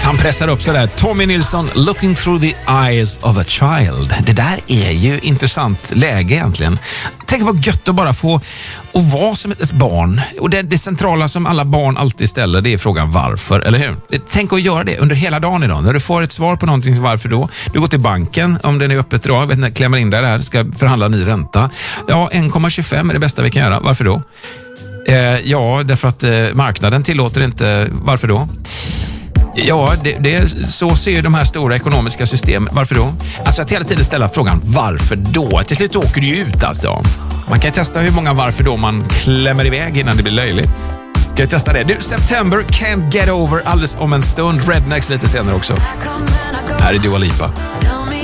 Han pressar upp så där. Tommy Nilsson, Looking through the eyes of a child. Det där är ju intressant läge egentligen. Tänk vad gött att bara få och vara som ett barn. Och det centrala som alla barn alltid ställer, det är frågan varför, eller hur? Tänk att göra det under hela dagen idag. När du får ett svar på någonting, varför då? Du går till banken, om den är öppet idag, vet inte, klämmer in där, ska förhandla ny ränta. Ja, 1,25 är det bästa vi kan göra. Varför då? Ja, därför att marknaden tillåter inte. Varför då? Ja, så ser de här stora ekonomiska systemen. Varför då? Alltså att hela tiden ställa frågan varför då? Till slut åker du ju ut alltså. Man kan testa hur många varför då man klämmer iväg innan det blir löjligt. Kan jag testa det? Du, September Can't Get Over alldeles om en stund. Rednecks lite senare också. Här är Dua Lipa.